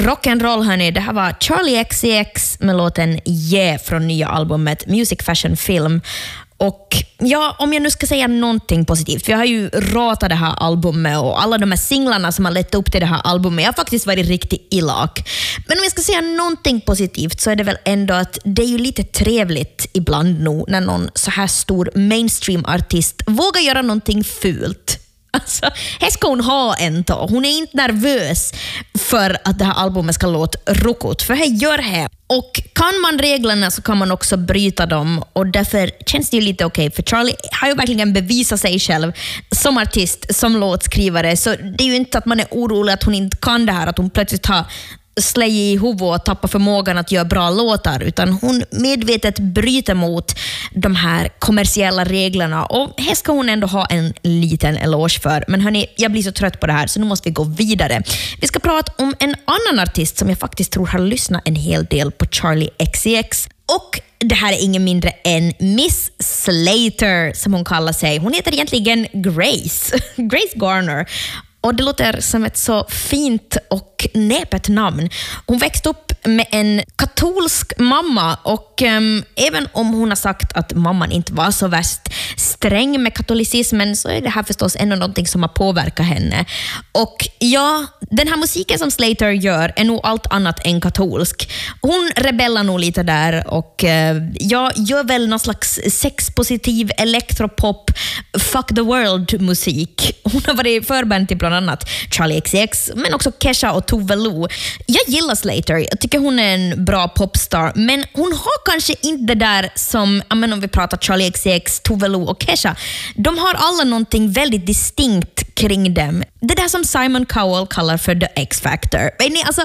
rock'n'roll hörni, det här var Charli XCX med låten Yeah från nya albumet Music Fashion Film. Och ja, om jag nu ska säga någonting positivt, för jag har ju ratat det här albumet och alla de här singlarna som har lett upp till det här albumet, jag har faktiskt varit riktigt elak. Men om jag ska säga någonting positivt så är det väl ändå att det är ju lite trevligt ibland nu när någon så här stor mainstream-artist vågar göra någonting fult. Alltså, här ska hon ha en då. Hon är inte nervös för att det här albumet ska låta ruckot, för här gör det. Och kan man reglerna så kan man också bryta dem, och därför känns det ju lite okej. För Charli har ju verkligen bevisat sig själv som artist, som låtskrivare, så det är ju inte att man är orolig att hon inte kan det här, att hon plötsligt har slä i huvudet och tappa förmågan att göra bra låtar, utan hon medvetet bryter mot de här kommersiella reglerna, och här ska hon ändå ha en liten eloge för. Men hörni, jag blir så trött på det här så nu måste vi gå vidare. Vi ska prata om en annan artist som jag faktiskt tror har lyssnat en hel del på Charli XCX, och det här är ingen mindre än Miss Slater som hon kallar sig. Hon heter egentligen Grace Garner. Och det låter som ett så fint och näpet namn. Hon växte upp med en katolsk mamma, och även om hon har sagt att mamman inte var så värst sträng med katolicismen, så är det här förstås ändå någonting som har påverkat henne. Och ja, den här musiken som Slater gör är nog allt annat än katolsk. Hon rebellar nog lite där, och jag gör väl någon slags sexpositiv elektropop fuck the world musik. Hon har varit förband till bland annat Charli XCX, men också Kesha och Tove Lo. Jag gillar Slater, jag tycker hon är en bra popstar, men hon har kanske inte det där som, om vi pratar Charli XCX, Tove Lo och Kesha. De har alla någonting väldigt distinkt kring dem. Det där som Simon Cowell kallar för the X-factor. Alltså,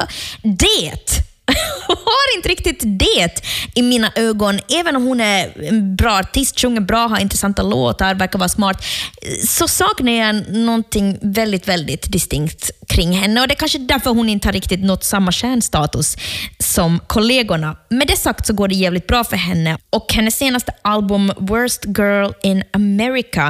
det har inte riktigt det i mina ögon. Även om hon är en bra artist, sjunger bra, har intressanta låtar, verkar vara smart, så saknar jag någonting väldigt, väldigt distinkt kring henne, och det är kanske därför hon inte har riktigt nått samma stjärnstatus som kollegorna. Med det sagt så går det jävligt bra för henne, och hennes senaste album Worst Girl in America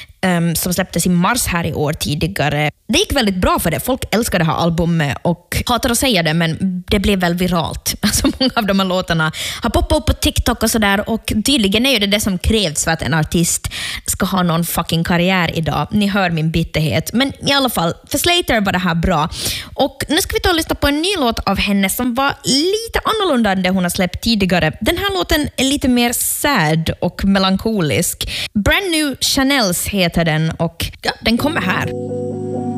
som släpptes i mars här i år tidigare. Det gick väldigt bra för det. Folk älskar det här albumet och hatar att säga det, men det blev väl viralt. Alltså många av de här låtarna har poppat upp på TikTok och sådär, och tydligen är ju det som krävs för att en artist ska ha någon fucking karriär idag. Ni hör min bitterhet. Men i alla fall, för Slater var det här bra. Och nu ska vi ta och lyssna på en ny låt av henne som var lite annorlunda än det hon har släppt tidigare. Den här låten är lite mer sad och melankolisk. Brand New Chanels heter den, och ja, den kommer här.